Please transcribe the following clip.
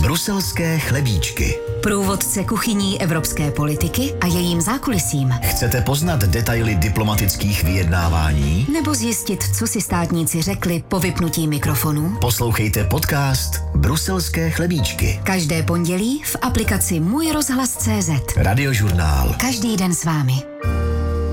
Bruselské chlebíčky. Průvodce kuchyní evropské politiky a jejím zákulisím. Chcete poznat detaily diplomatických vyjednávání? Nebo zjistit, co si státníci řekli po vypnutí mikrofonu? Poslouchejte podcast Bruselské chlebíčky. Každé pondělí v aplikaci Můj rozhlas.cz. Radiožurnál. Každý den s vámi.